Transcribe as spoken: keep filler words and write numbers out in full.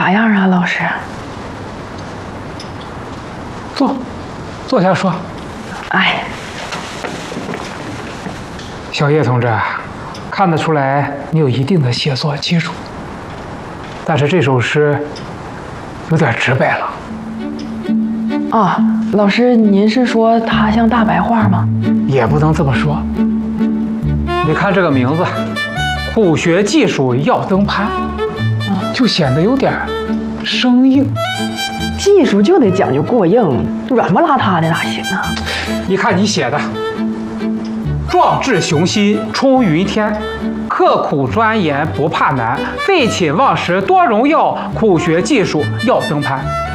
啥样啊，老师？ 坐，坐下说。 哎， 小叶同志，看得出来你有一定的写作基础，但是这首诗有点直白了。 啊，老师，您是说它像大白话吗？ 也不能这么说。你看这个名字，苦学技术要登攀，就显得有点生硬。 技术就得讲究过硬，软不拉塌的哪行啊？ 你看你写的，壮志雄心冲云天，刻苦钻研不怕难，废寝忘食多荣耀，苦学技术要登攀。